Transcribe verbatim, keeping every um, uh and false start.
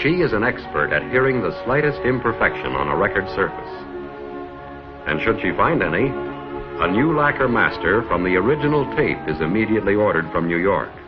She is an expert at hearing the slightest imperfection on a record surface. And should she find any, a new lacquer master from the original tape is immediately ordered from New York.